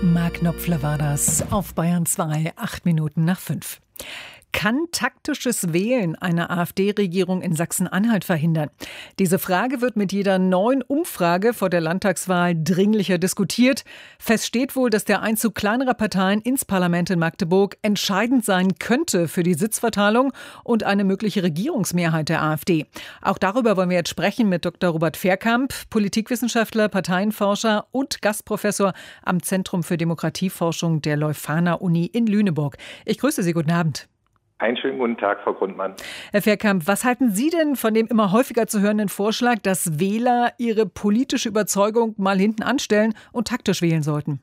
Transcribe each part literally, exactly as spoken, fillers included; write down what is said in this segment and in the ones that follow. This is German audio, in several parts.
Mark Knopfler war das auf Bayern zwei, acht Minuten nach fünf. Kann taktisches Wählen eine AfD-Regierung in Sachsen-Anhalt verhindern? Diese Frage wird mit jeder neuen Umfrage vor der Landtagswahl dringlicher diskutiert. Fest steht wohl, dass der Einzug kleinerer Parteien ins Parlament in Magdeburg entscheidend sein könnte für die Sitzverteilung und eine mögliche Regierungsmehrheit der AfD. Auch darüber wollen wir jetzt sprechen mit Doktor Robert Verkamp, Politikwissenschaftler, Parteienforscher und Gastprofessor am Zentrum für Demokratieforschung der Leuphana-Uni in Lüneburg. Ich grüße Sie, guten Abend. Einen schönen guten Tag, Frau Grundmann. Herr Verkamp, was halten Sie denn von dem immer häufiger zu hörenden Vorschlag, dass Wähler ihre politische Überzeugung mal hinten anstellen und taktisch wählen sollten?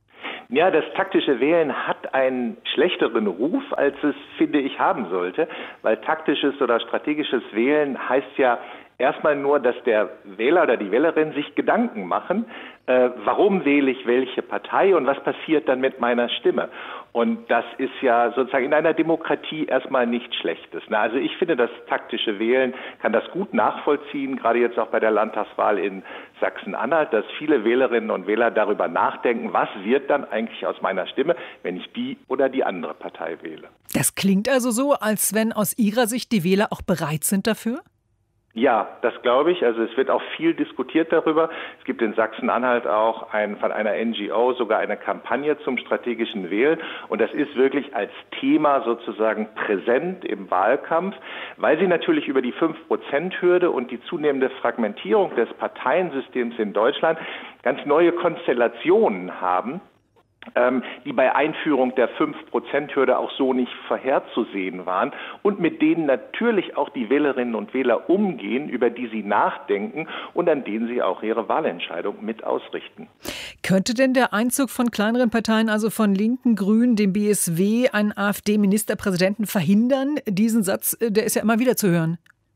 Ja, das taktische Wählen hat einen schlechteren Ruf, als es, finde ich, haben sollte, weil taktisches oder strategisches Wählen heißt ja erstmal nur, dass der Wähler oder die Wählerin sich Gedanken machen, äh, warum wähle ich welche Partei und was passiert dann mit meiner Stimme. Und das ist ja sozusagen in einer Demokratie erstmal nichts Schlechtes. Na, also ich finde, das taktische Wählen kann das gut nachvollziehen, gerade jetzt auch bei der Landtagswahl in Sachsen-Anhalt, dass viele Wählerinnen und Wähler darüber nachdenken, was wird dann eigentlich aus meiner Stimme, wenn ich die oder die andere Partei wähle. Das klingt also so, als wenn aus Ihrer Sicht die Wähler auch bereit sind dafür? Ja, das glaube ich. Also es wird auch viel diskutiert darüber. Es gibt in Sachsen-Anhalt auch ein, von einer N G O sogar eine Kampagne zum strategischen Wählen. Und das ist wirklich als Thema sozusagen präsent im Wahlkampf, weil sie natürlich über die fünf Prozent Hürde und die zunehmende Fragmentierung des Parteiensystems in Deutschland ganz neue Konstellationen haben, Ähm, die bei Einführung der fünf Prozent Hürde auch so nicht vorherzusehen waren und mit denen natürlich auch die Wählerinnen und Wähler umgehen, über die sie nachdenken und an denen sie auch ihre Wahlentscheidung mit ausrichten. Könnte denn der Einzug von kleineren Parteien, also von Linken, Grünen, dem B S W, einen AfD-Ministerpräsidenten verhindern? Diesen Satz, der ist ja immer wieder zu hören.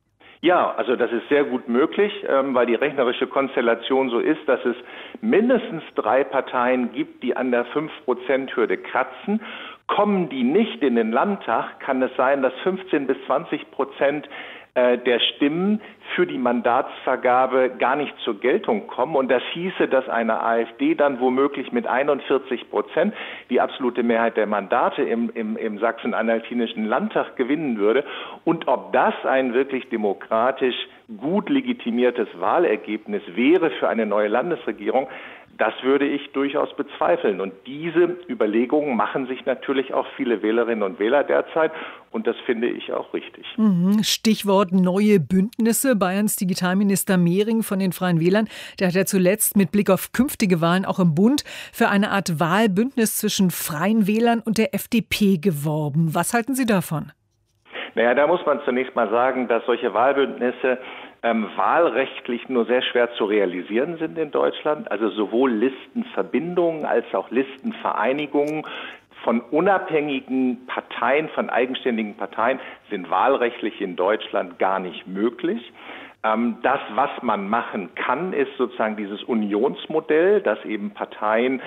Ja, also das ist sehr gut möglich, weil die rechnerische Konstellation so ist, dass es mindestens drei Parteien gibt, die an der fünf Prozent Hürde kratzen. Kommen die nicht in den Landtag, kann es sein, dass fünfzehn bis zwanzig Prozent der Stimmen für die Mandatsvergabe gar nicht zur Geltung kommen. Und das hieße, dass eine AfD dann womöglich mit einundvierzig Prozent die absolute Mehrheit der Mandate im, im, im sachsen-anhaltinischen Landtag gewinnen würde. Und ob das ein wirklich demokratisch gut legitimiertes Wahlergebnis wäre für eine neue Landesregierung, das würde ich durchaus bezweifeln. Und diese Überlegungen machen sich natürlich auch viele Wählerinnen und Wähler derzeit. Und das finde ich auch richtig. Stichwort neue Bündnisse. Bayerns Digitalminister Mehring von den Freien Wählern, der hat ja zuletzt mit Blick auf künftige Wahlen auch im Bund für eine Art Wahlbündnis zwischen Freien Wählern und der F D P geworben. Was halten Sie davon? Naja, da muss man zunächst mal sagen, dass solche Wahlbündnisse ähm, wahlrechtlich nur sehr schwer zu realisieren sind in Deutschland. Also sowohl Listenverbindungen als auch Listenvereinigungen von unabhängigen Parteien, von eigenständigen Parteien sind wahlrechtlich in Deutschland gar nicht möglich. Ähm, das, was man machen kann, ist sozusagen dieses Unionsmodell, dass eben Parteien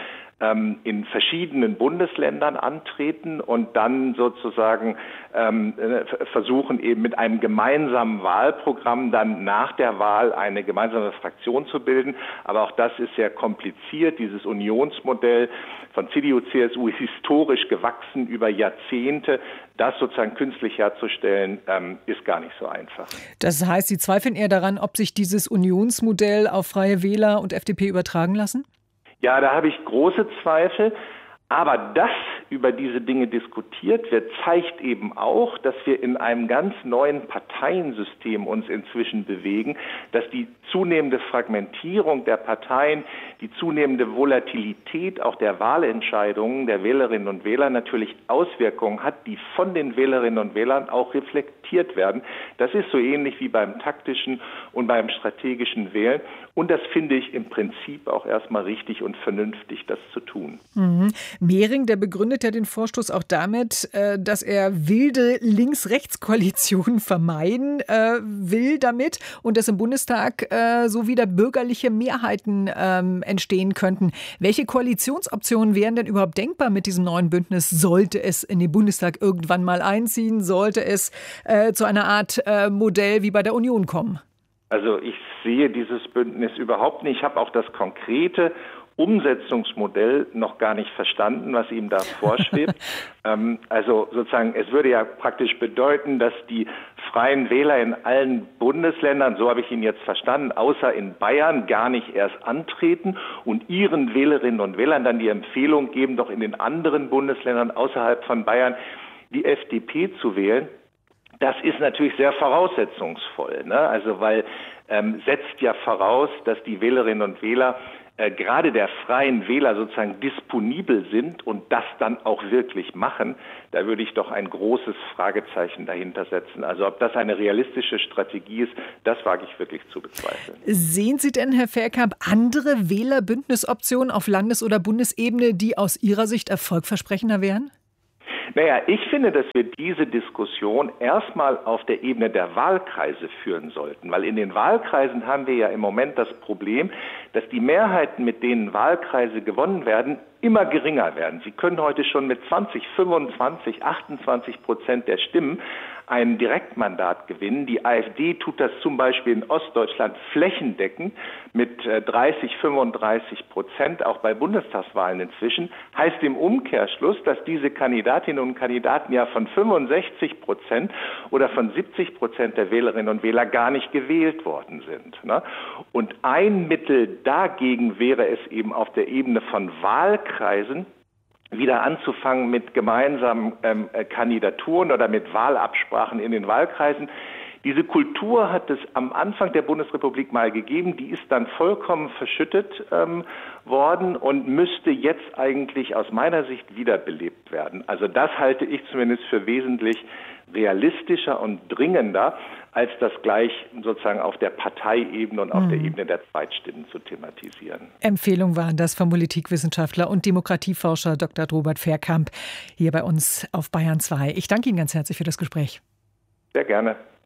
in verschiedenen Bundesländern antreten und dann sozusagen ähm, versuchen eben mit einem gemeinsamen Wahlprogramm dann nach der Wahl eine gemeinsame Fraktion zu bilden. Aber auch das ist sehr kompliziert. Dieses Unionsmodell von C D U, C S U ist historisch gewachsen über Jahrzehnte. Das sozusagen künstlich herzustellen, ähm, ist gar nicht so einfach. Das heißt, Sie zweifeln eher daran, ob sich dieses Unionsmodell auf Freie Wähler und F D P übertragen lassen? Ja, da habe ich große Zweifel. Aber dass über diese Dinge diskutiert wird, zeigt eben auch, dass wir in einem ganz neuen Parteiensystem uns inzwischen bewegen, dass die zunehmende Fragmentierung der Parteien, die zunehmende Volatilität auch der Wahlentscheidungen der Wählerinnen und Wähler natürlich Auswirkungen hat, die von den Wählerinnen und Wählern auch reflektiert werden. Das ist so ähnlich wie beim taktischen und beim strategischen Wählen. Und das finde ich im Prinzip auch erstmal richtig und vernünftig, das zu tun. Mhm. Mehring, der begründet ja den Vorstoß auch damit, dass er wilde Links-Rechts-Koalitionen vermeiden will damit und dass im Bundestag so wieder bürgerliche Mehrheiten entstehen könnten. Welche Koalitionsoptionen wären denn überhaupt denkbar mit diesem neuen Bündnis? Sollte es in den Bundestag irgendwann mal einziehen? Sollte es zu einer Art Modell wie bei der Union kommen? Also ich sehe dieses Bündnis überhaupt nicht. Ich habe auch das konkrete Umsetzungsmodell noch gar nicht verstanden, was ihm da vorschwebt. ähm, also sozusagen, es würde ja praktisch bedeuten, dass die Freien Wähler in allen Bundesländern, so habe ich ihn jetzt verstanden, außer in Bayern gar nicht erst antreten und ihren Wählerinnen und Wählern dann die Empfehlung geben, doch in den anderen Bundesländern außerhalb von Bayern die F D P zu wählen. Das ist natürlich sehr voraussetzungsvoll, ne? Also weil ähm, setzt ja voraus, dass die Wählerinnen und Wähler äh, gerade der Freien Wähler sozusagen disponibel sind und das dann auch wirklich machen. Da würde ich doch ein großes Fragezeichen dahinter setzen. Also ob das eine realistische Strategie ist, das wage ich wirklich zu bezweifeln. Sehen Sie denn, Herr Fehrkamp, andere Wählerbündnisoptionen auf Landes- oder Bundesebene, die aus Ihrer Sicht erfolgversprechender wären? Naja, ich finde, dass wir diese Diskussion erstmal auf der Ebene der Wahlkreise führen sollten, weil in den Wahlkreisen haben wir ja im Moment das Problem, dass die Mehrheiten, mit denen Wahlkreise gewonnen werden, immer geringer werden. Sie können heute schon mit zwanzig, fünfundzwanzig, achtundzwanzig Prozent der Stimmen ein Direktmandat gewinnen. Die AfD tut das zum Beispiel in Ostdeutschland flächendeckend mit dreißig, fünfunddreißig Prozent, auch bei Bundestagswahlen inzwischen. Heißt im Umkehrschluss, dass diese Kandidatinnen und Kandidaten ja von fünfundsechzig Prozent oder von siebzig Prozent der Wählerinnen und Wähler gar nicht gewählt worden sind. Und ein Mittel dagegen wäre es eben auf der Ebene von Wahlkreisen, wieder anzufangen mit gemeinsamen ähm, Kandidaturen oder mit Wahlabsprachen in den Wahlkreisen. Diese Kultur hat es am Anfang der Bundesrepublik mal gegeben, die ist dann vollkommen verschüttet ähm, worden und müsste jetzt eigentlich aus meiner Sicht wiederbelebt werden. Also das halte ich zumindest für wesentlich realistischer und dringender, als das gleich sozusagen auf der Parteiebene und auf mhm. der Ebene der Zweitstimmen zu thematisieren. Empfehlungen waren das vom Politikwissenschaftler und Demokratieforscher Doktor Robert Fehrkamp hier bei uns auf Bayern zwei. Ich danke Ihnen ganz herzlich für das Gespräch. Sehr gerne.